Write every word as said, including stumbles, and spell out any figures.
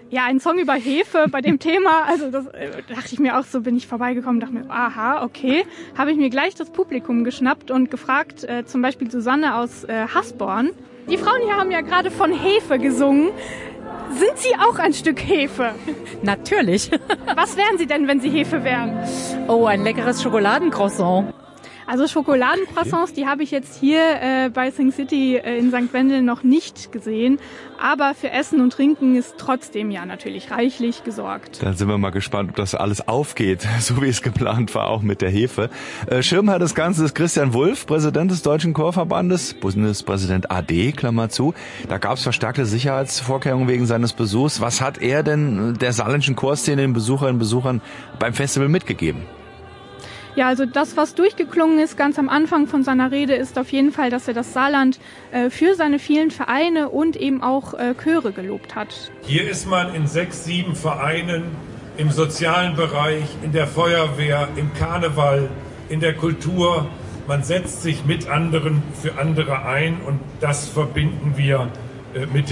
Ja, ein Song über Hefe bei dem Thema, also das äh, dachte ich mir auch so, bin ich vorbeigekommen, dachte mir, aha, okay. Habe ich mir gleich das Publikum geschnappt und gefragt, äh, zum Beispiel Susanne aus äh, Hasborn. Die Frauen hier haben ja gerade von Hefe gesungen. Sind Sie auch ein Stück Hefe? Natürlich. Was wären Sie denn, wenn Sie Hefe wären? Oh, ein leckeres Schokoladencroissant. Also Schokoladencroissants, die habe ich jetzt hier äh, bei Sing City äh, in Sankt Wendel noch nicht gesehen. Aber für Essen und Trinken ist trotzdem ja natürlich reichlich gesorgt. Dann sind wir mal gespannt, ob das alles aufgeht, so wie es geplant war, auch mit der Hefe. Äh, Schirmherr des Ganzen ist Christian Wulff, Präsident des Deutschen Chorverbandes, Bundespräsident A D, Klammer zu. Da gab es verstärkte Sicherheitsvorkehrungen wegen seines Besuchs. Was hat er denn der saarländischen Chorszene, den Besucherinnen und Besuchern beim Festival mitgegeben? Ja, also das, was durchgeklungen ist ganz am Anfang von seiner Rede, ist auf jeden Fall, dass er das Saarland äh, für seine vielen Vereine und eben auch äh, Chöre gelobt hat. Hier ist man in sechs, sieben Vereinen im sozialen Bereich, in der Feuerwehr, im Karneval, in der Kultur. Man setzt sich mit anderen für andere ein und das verbinden wir äh, mit